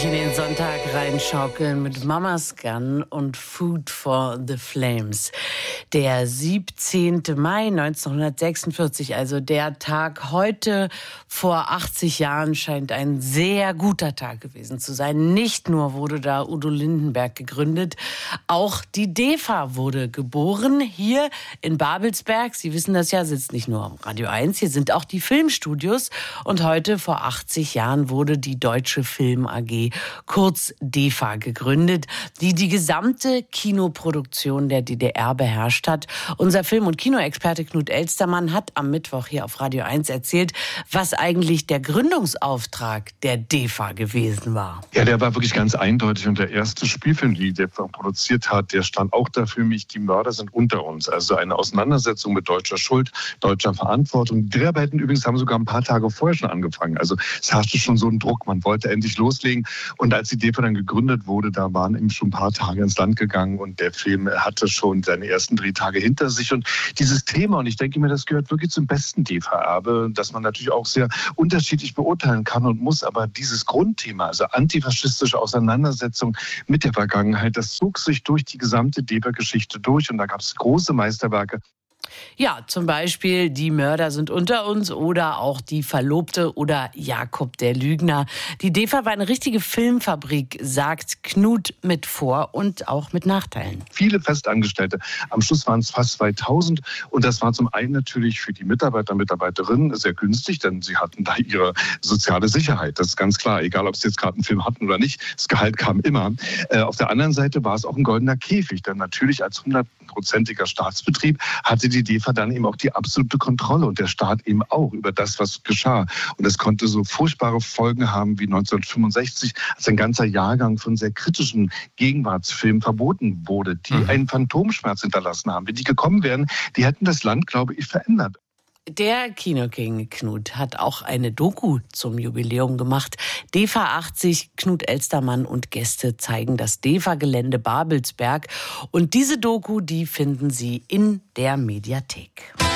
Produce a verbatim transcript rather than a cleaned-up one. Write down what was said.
in den Sonntag reinschaukeln mit Mama's Gun und Food for the Flames. Der siebzehnten Mai neunzehnhundertsechsundvierzig, also der Tag heute vor achtzig Jahren, scheint ein sehr guter Tag gewesen zu sein. Nicht nur wurde da Udo Lindenberg gegründet, auch die DEFA wurde geboren. Hier in Babelsberg, Sie wissen das ja, sitzt nicht nur am Radio eins, hier sind auch die Filmstudios. Und heute vor achtzig Jahren wurde die Deutsche Film A G, kurz DEFA, gegründet, die die gesamte Kinoproduktion der D D R beherrscht hat. Unser Film- und Kinoexperte Knut Elstermann hat am Mittwoch hier auf Radio eins erzählt, was eigentlich der Gründungsauftrag der DEFA gewesen war. Ja, der war wirklich ganz eindeutig, und der erste Spielfilm, den die DEFA produziert hat, der stand auch dafür, mich, die Mörder sind unter uns. Also eine Auseinandersetzung mit deutscher Schuld, deutscher Verantwortung. Die Dreharbeiten übrigens haben sogar ein paar Tage vorher schon angefangen. Also es herrschte schon so ein Druck, man wollte endlich loslegen. Und als die DEFA dann gegründet wurde, da waren eben schon ein paar Tage ins Land gegangen und der Film hatte schon seine ersten Drehtage hinter sich. Und dieses Thema, und ich denke mir, das gehört wirklich zum besten DEFA-Erbe, das man natürlich auch sehr unterschiedlich beurteilen kann und muss, aber dieses Grundthema, also antifaschistische Auseinandersetzung mit der Vergangenheit, das zog sich durch die gesamte DEFA-Geschichte durch, und da gab es große Meisterwerke. Ja, zum Beispiel Die Mörder sind unter uns oder auch Die Verlobte oder Jakob der Lügner. Die DEFA war eine richtige Filmfabrik, sagt Knut, mit Vor- und auch mit Nachteilen. Viele Festangestellte, am Schluss waren es fast zweitausend, und das war zum einen natürlich für die Mitarbeiter und Mitarbeiterinnen sehr günstig, denn sie hatten da ihre soziale Sicherheit, das ist ganz klar, egal ob sie jetzt gerade einen Film hatten oder nicht, das Gehalt kam immer. Äh, auf der anderen Seite war es auch ein goldener Käfig, denn natürlich als hundertprozentiger Staatsbetrieb hatte die Die DEFA dann eben auch die absolute Kontrolle, und der Staat eben auch, über das, was geschah. Und es konnte so furchtbare Folgen haben wie neunzehnhundertfünfundsechzig, als ein ganzer Jahrgang von sehr kritischen Gegenwartsfilmen verboten wurde, die mhm. einen Phantomschmerz hinterlassen haben. Wenn die gekommen wären, die hätten das Land, glaube ich, verändert. Der Kinoking Knut hat auch eine Doku zum Jubiläum gemacht. DEFA achtzig, Knut Elstermann und Gäste zeigen das DEFA-Gelände Babelsberg. Und diese Doku, die finden Sie in der Mediathek.